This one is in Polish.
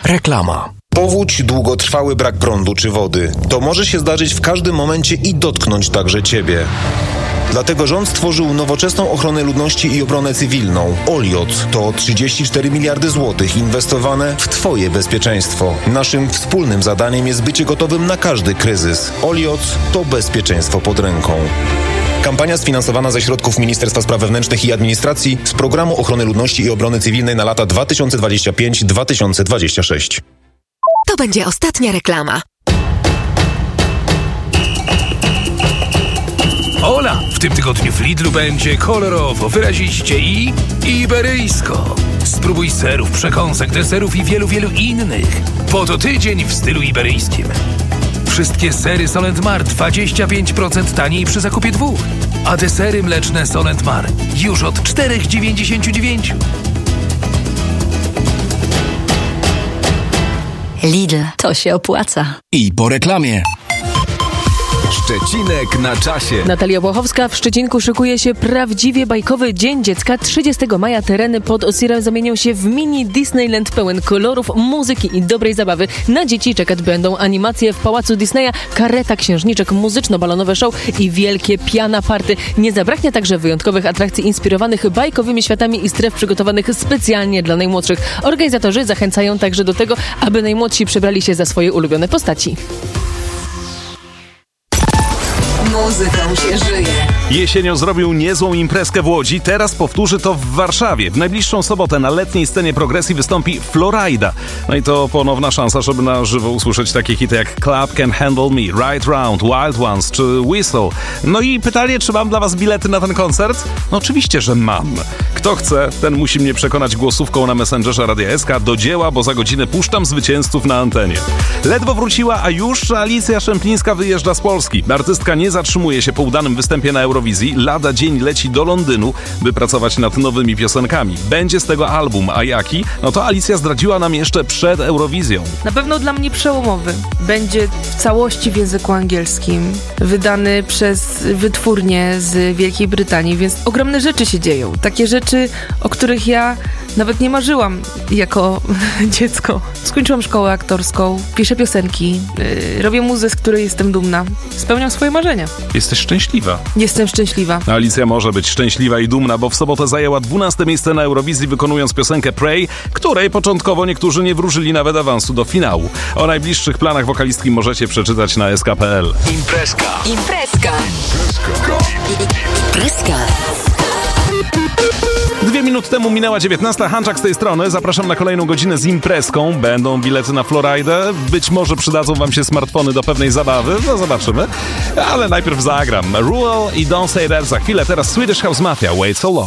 Reklama. Powódź, długotrwały brak prądu czy wody. To może się zdarzyć w każdym momencie i dotknąć także Ciebie. Dlatego rząd stworzył nowoczesną ochronę ludności i obronę cywilną. OLIOC to 34 miliardy złotych inwestowane w Twoje bezpieczeństwo. Naszym wspólnym zadaniem jest bycie gotowym na każdy kryzys. OLIOC to bezpieczeństwo pod ręką. Kampania sfinansowana ze środków Ministerstwa Spraw Wewnętrznych i Administracji z Programu Ochrony Ludności i Obrony Cywilnej na lata 2025-2026. To będzie ostatnia reklama. Ola, w tym tygodniu w Lidlu będzie kolorowo, wyraziście i iberyjsko. Spróbuj serów, przekąsek, deserów i wielu, wielu innych. Po to tydzień w stylu iberyjskim. Wszystkie sery Solent Mar 25% taniej przy zakupie 2. A desery mleczne Solent Mar już od 4,99. Lidl, to się opłaca. I po reklamie. Szczecinek na czasie. Natalia Błachowska. W Szczecinku szykuje się prawdziwie bajkowy Dzień Dziecka. 30 maja tereny pod Osirem zamienią się w mini Disneyland pełen kolorów, muzyki i dobrej zabawy. Na dzieci czekać będą animacje w Pałacu Disneya, kareta księżniczek, muzyczno-balonowe show i wielkie piana party. Nie zabraknie także wyjątkowych atrakcji inspirowanych bajkowymi światami i stref przygotowanych specjalnie dla najmłodszych. Organizatorzy zachęcają także do tego, aby najmłodsi przebrali się za swoje ulubione postaci. Muzyką się żyje. Jesienią zrobił niezłą imprezkę w Łodzi, teraz powtórzy to w Warszawie. W najbliższą sobotę na letniej scenie progresji wystąpi Florida. No i to ponowna szansa, żeby na żywo usłyszeć takie hity jak Club Can Handle Me, Right Round, Wild Ones czy Whistle. No i pytanie, czy mam dla was bilety na ten koncert? No oczywiście, że mam. Kto chce, ten musi mnie przekonać głosówką na Messengerze Radia SK do dzieła, bo za godzinę puszczam zwycięzców na antenie. Ledwo wróciła, a już Alicja Szemplińska wyjeżdża z Polski. Artystka nie zatrzymuje się po udanym występie na Eurowizji. Lada dzień leci do Londynu, by pracować nad nowymi piosenkami. Będzie z tego album, a jaki? No to Alicja zdradziła nam jeszcze przed Eurowizją. Na pewno dla mnie przełomowy. Będzie w całości w języku angielskim, wydany przez wytwórnię z Wielkiej Brytanii, więc ogromne rzeczy się dzieją. Takie rzeczy, o których ja nawet nie marzyłam jako dziecko. Skończyłam szkołę aktorską, piszę piosenki, robię muzę, z której jestem dumna. Spełniam swoje marzenia. Jesteś szczęśliwa. Jestem szczęśliwa. Alicja może być szczęśliwa i dumna, bo w sobotę zajęła 12. miejsce na Eurowizji, wykonując piosenkę Pray, której początkowo niektórzy nie wróżyli nawet awansu do finału. O najbliższych planach wokalistki możecie przeczytać na sk.pl. Imprezka. Imprezka. 2 minuty temu minęła 19. Hanczak z tej strony. Zapraszam na kolejną godzinę z imprezką. Będą bilety na Floridę. Być może przydadzą wam się smartfony do pewnej zabawy. No zobaczymy. Ale najpierw zagram. Ruel i Don't Say That za chwilę. Teraz Swedish House Mafia. Wait So Long.